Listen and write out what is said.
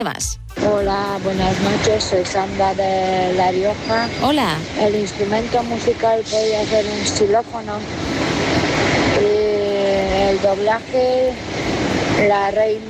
Más. Hola, buenas noches, soy Sandra de La Rioja. Hola. El instrumento musical podría ser un xilófono. Y el doblaje, la reina.